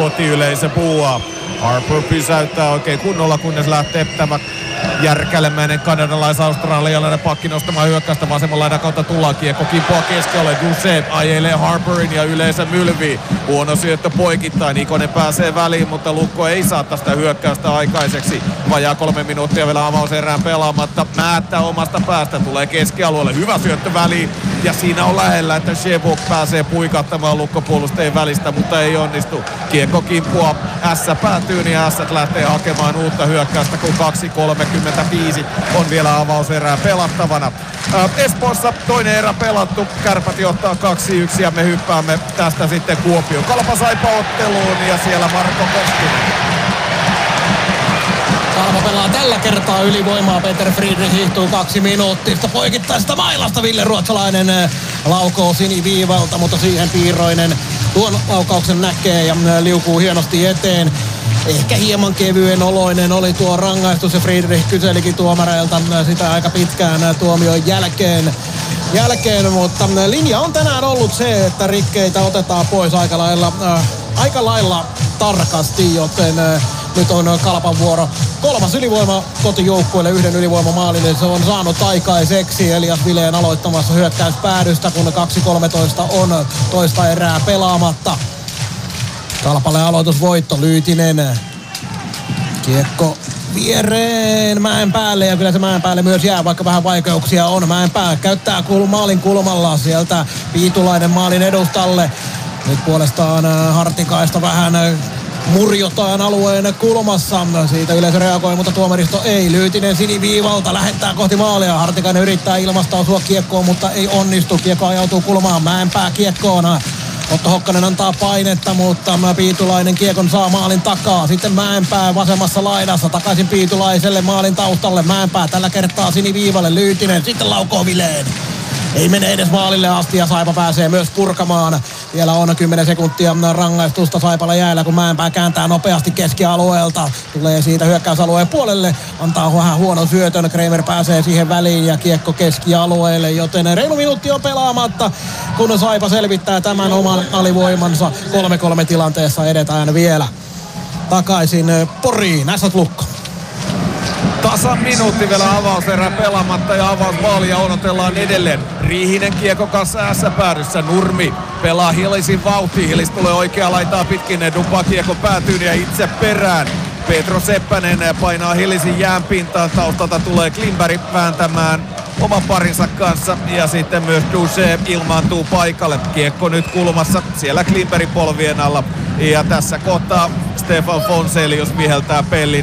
kotiyleisö buuaa. Harper pysäyttää oikein kunnolla, kunnes lähtee tämä järkälemäinen kanadalais-australialainen pakki nostamaan hyökkäystä vasemman laidan kautta tullaan. Kiekko kimpoaa keskelle. Duceppe ajelee Harperin ja yleensä mylvii. Huono syöttö poikittain. Ikonen pääsee väliin, mutta Lukko ei saa tästä hyökkäystä aikaiseksi. Vajaa 3 minuuttia vielä avauserään pelaamatta. Määttää omasta päästä. Tulee keskialueelle. Hyvä syöttö väliin. Ja siinä on lähellä, että Chevok pääsee puikattamaan Lukko-puolustajien välistä, mutta ei onnistu. Kiekko kimpuaa. Ässä päätyy, niin Ässät lähtee hakemaan uutta hyökkäystä, kun 2.35 on vielä avauserää pelattavana. Espoossa toinen erä pelattu. Kärpät johtaa 2-1 ja me hyppäämme tästä sitten Kuopioon. Kalpa Saipa otteluun ja siellä Marko Koskinen. Kalpa pelaa tällä kertaa ylivoimaa. Peter Friedrich hiihtuu 2 minuuttista. Poikittaista mailasta Ville Ruotsalainen laukoo siniviivalta, mutta siihen Piiroinen tuon laukauksen näkee ja liukuu hienosti eteen. Ehkä hieman kevyen oloinen oli tuo rangaistus ja Friedrich kyselikin tuomareilta sitä aika pitkään tuomion jälkeen, mutta linja on tänään ollut se, että rikkeitä otetaan pois aika lailla tarkasti, joten nyt on Kalpan vuoro. 3. ylivoima kotijoukkueelle, 1 ylivoimamaalin, niin se on saanut aikaiseksi Elias Vileen aloittamassa hyökkäyspäädystä, kun 2.13 on toista erää pelaamatta. Kalpalle aloitusvoitto, Lyytinen. Kiekko viereen Mäenpäälle ja kyllä se Mäenpäälle myös jää, vaikka vähän vaikeuksia on. Mäenpää käyttää maalin kulmalla sieltä Piitulainen maalin edustalle. Nyt puolestaan Hartikaista vähän murjotaan alueen kulmassa. Siitä yleisö reagoi, mutta tuomaristo ei. Lyytinen siniviivalta lähettää kohti maalia. Hartikainen yrittää ilmastausua kiekkoon, mutta ei onnistu. Kiekko ajautuu kulmaan. Mäenpää kiekkoon. Otto Hokkanen antaa painetta, mutta Piitulainen kiekon saa maalin takaa. Sitten Mäenpää vasemmassa laidassa takaisin Piitulaiselle maalin taustalle. Mäenpää tällä kertaa siniviivalle. Lyytinen sitten laukoo Vileen. Ei mene edes maalille asti ja Saipa pääsee myös purkamaan. Vielä on 10 sekuntia rangaistusta Saipalla jäällä, kun Mäenpää kääntää nopeasti keskialueelta. Tulee siitä hyökkäysalueen puolelle. Antaa vähän huonon syötön. Kramer pääsee siihen väliin ja kiekko keskialueelle. Joten reilu minuutti on pelaamatta, kun Saipa selvittää tämän oman alivoimansa. 3-3 tilanteessa edetään vielä. Takaisin Poriin. Ässät Lukko. Tasan minuutti vielä avauserä pelaamatta ja avausmaalia odotellaan edelleen. Riihinen kiekko kanssa päädyssä. Nurmi pelaa Hillisin vauhtiin. Hillis tulee oikea laitaa pitkin. Dupaa kiekko päätyyn ja itse perään. Petro Seppänen painaa Hillisin jäänpintaan. Taustalta tulee Klimberg vääntämään oman parinsa kanssa. Ja sitten myös Duceppe ilmaantuu paikalle. Kiekko nyt kulmassa siellä Klimbergin polvien alla. Ja tässä kohtaa Stefan Fonselius viheltää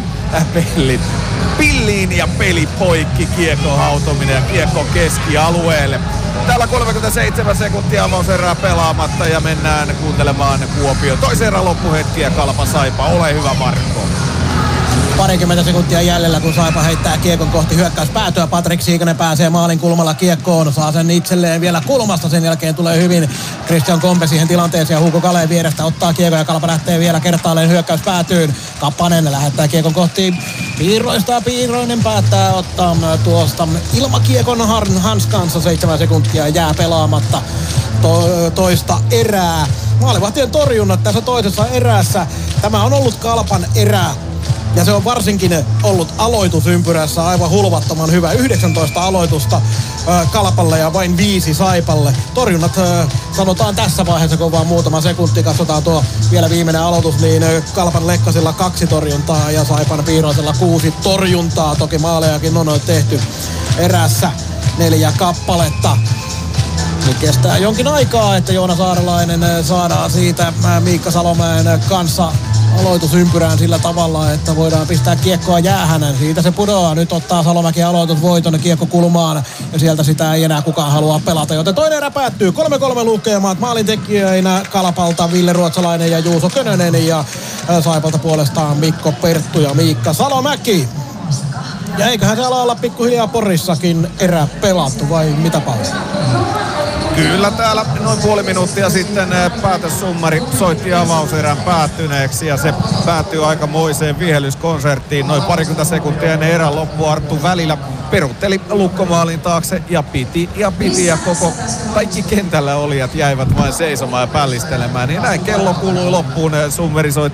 pilliin ja peli poikki, kiekko hautominen ja kiekko keskialueelle. Täällä 37 sekuntia avauserää pelaamatta ja mennään kuuntelemaan Kuopio toisen erän loppuhetkiä. Kalpa Saipa, ole hyvä Marko. 20 sekuntia jäljellä, kun Saipa heittää kiekon kohti hyökkäyspäätöä. Patrik Siikanen pääsee maalin kulmalla kiekkoon. Saa sen itselleen vielä kulmasta. Sen jälkeen tulee hyvin Christian Kompe siihen tilanteeseen. Hugo Kaleen vierestä ottaa kiekon ja Kalpa lähtee vielä kertaalleen hyökkäyspäätyyn. Kappanen lähettää kiekon kohti Piiroista. Piiroinen päättää ottaa tuosta ilmakiekon hanskansa. 7 sekuntia jää pelaamatta toista erää. Maalivahtien torjunnat tässä toisessa erässä. Tämä on ollut Kalpan erä. Ja se on varsinkin ollut aloitusympyrässä aivan hulvattoman hyvä. 19 aloitusta Kalpalle ja vain 5 Saipalle. Torjunnat sanotaan tässä vaiheessa, kun vaan muutama sekunti katsotaan tuo vielä viimeinen aloitus, niin Kalpan Lekkasilla 2 torjuntaa ja Saipan Piiroisella 6 torjuntaa. Toki maalejakin on tehty erässä 4 kappaletta. Niin kestää jonkin aikaa, että Joona Saarelainen saadaan siitä Miikka Salomäen kanssa aloitusympyrään sillä tavalla, että voidaan pistää kiekkoa jäähän. Siitä se pudoaa. Nyt ottaa Salomäki aloitusvoiton kiekko kulmaan ja sieltä sitä ei enää kukaan halua pelata. Joten toinen erä päättyy 3-3 lukemat. Maalintekijöinä Kalpalta Ville Ruotsalainen ja Juuso Könönen ja Saipalta puolestaan Mikko Perttu ja Miikka Salomäki. Ja eiköhän se ala olla pikkuhiljaa Porissakin erä pelattu vai mitä Pauli? Kyllä täällä noin puoli minuuttia sitten päätössummari soitti avauserän päättyneeksi ja se päättyy aikamoiseen vihellyskonserttiin. Noin 20 sekuntia ennen erän loppu Arttu Välillä peruutteli Lukkomaalin taakse ja piti ja kaikki kentällä olijat jäivät vain seisomaan ja pällistelemään. Niin näin kello kului loppuun, summeri soitti